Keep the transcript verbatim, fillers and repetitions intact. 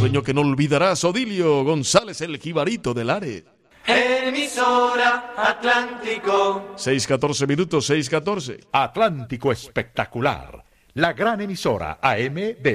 sueño que no olvidarás, Odilio González, el jibarito del Ares. Emisora Atlántico. seis catorce minutos, seis catorce. Atlántico Espectacular, la gran emisora A M de